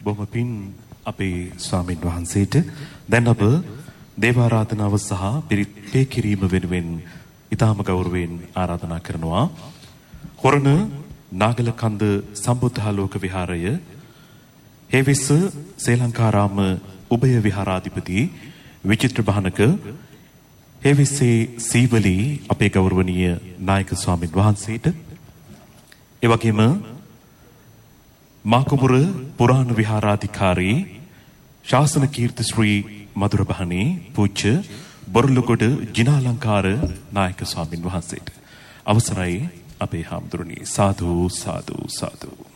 බොහොම පින් අපේ ස්වාමින් වහන්සේට. දැන් අප දේවාරාධනාව සහ පිරිත් පේ කිරීම වෙනුවෙන් ඊටාම ගෞරවයෙන් ආරාධනා කරනවා. හොරණ නාගලකන්ද සම්බුද්ධාලෝක විහාරය හේවිස්ස ශ්‍රී ලංකාරාම උභය විහාරාධිපති විචිත්‍ර භානක හේවිස්සේ සීවලී අපේ ගෞරවනීය නායක ස්වාමින් වහන්සේට, ඒ වගේම මාකුඹුර පුරාණ විහාරාධිකාරී ශාසන කීර්ති ශ්‍රී මధుරබහණී පූජ්‍ය බොරළුගොඩ ජිනාලංකාර නායක ස්වාමින් වහන්සේට අවසරයි අපේ හාමුදුරනි. සාදු සාදු සාදු.